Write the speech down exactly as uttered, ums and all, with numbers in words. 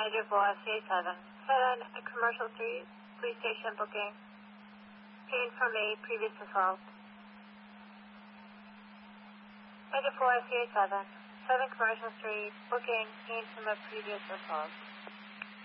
Andrew four S C A seven. seven, Commercial Street, Police Station booking. Pain from a previous assault. Andrew four S C A seven. seven Commercial Street, booking, pain from a previous assault.